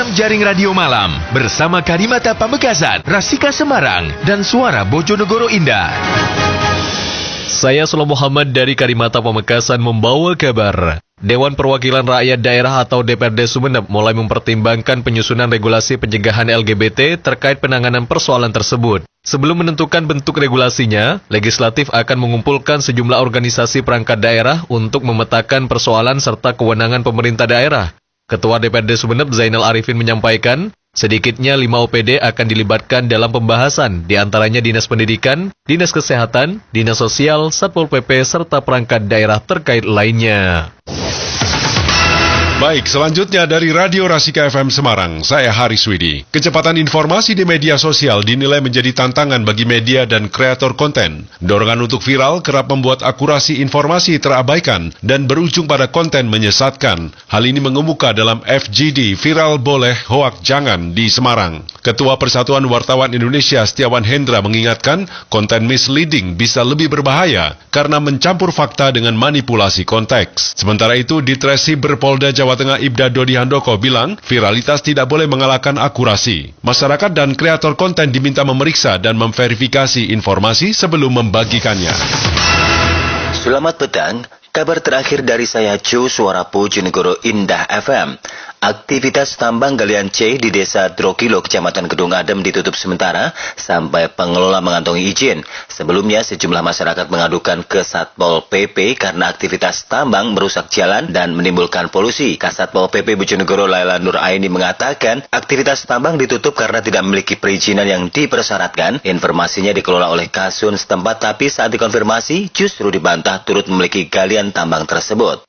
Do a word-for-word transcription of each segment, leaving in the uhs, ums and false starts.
program Jaring Radio Malam bersama Karimata Pamekasan, Rasika Semarang, dan Suara Bojonegoro Indah. Saya Solo Muhammad dari Karimata Pamekasan membawa kabar. Dewan Perwakilan Rakyat Daerah atau D P R D Sumeneb mulai mempertimbangkan penyusunan regulasi pencegahan L G B T terkait penanganan persoalan tersebut. Sebelum menentukan bentuk regulasinya, legislatif akan mengumpulkan sejumlah organisasi perangkat daerah untuk memetakan persoalan serta kewenangan pemerintah daerah. Ketua D P R D Sumeneb Zainal Arifin menyampaikan, sedikitnya lima O P D akan dilibatkan dalam pembahasan, diantaranya Dinas Pendidikan, Dinas Kesehatan, Dinas Sosial, Satpol P P, serta perangkat daerah terkait lainnya. Baik, selanjutnya dari Radio Rasika F M Semarang, saya Haris Widi. Kecepatan informasi di media sosial dinilai menjadi tantangan bagi media dan kreator konten. Dorongan untuk viral kerap membuat akurasi informasi terabaikan dan berujung pada konten menyesatkan. Hal ini mengemuka dalam F G D Viral Boleh Hoak Jangan di Semarang. Ketua Persatuan Wartawan Indonesia Setiawan Hendra mengingatkan konten misleading bisa lebih berbahaya karena mencampur fakta dengan manipulasi konteks. Sementara itu, di Tresiber Polda Jawa Tengah Ibda Dodi Handoko bilang, viralitas tidak boleh mengalahkan akurasi. Masyarakat dan kreator konten diminta memeriksa dan memverifikasi informasi sebelum membagikannya. Selamat petang, kabar terakhir dari saya Jo Suara Bojonegoro Indah F M. Aktivitas tambang galian C di Desa Drokilo, Kecamatan Gedung Adem ditutup sementara sampai pengelola mengantongi izin. Sebelumnya sejumlah masyarakat mengadukan ke Satpol P P karena aktivitas tambang merusak jalan dan menimbulkan polusi. Kasatpol P P Bojonegoro Laila Nur Aini mengatakan aktivitas tambang ditutup karena tidak memiliki perizinan yang dipersyaratkan. Informasinya dikelola oleh Kasun setempat, tapi saat dikonfirmasi justru dibantah turut memiliki galian tambang tersebut.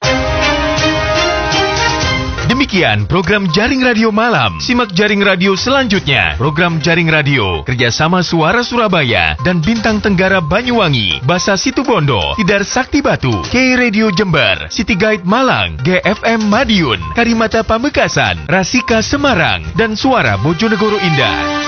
Demikian program Jaring Radio Malam. Simak Jaring Radio selanjutnya. Program Jaring Radio kerjasama Suara Surabaya dan Bintang Tenggara Banyuwangi, Basa Situbondo, Tidar Sakti Batu, K Radio Jember, City Guide Malang, G F M Madiun, Karimata Pamekasan, Rasika Semarang, dan Suara Bojonegoro Indah.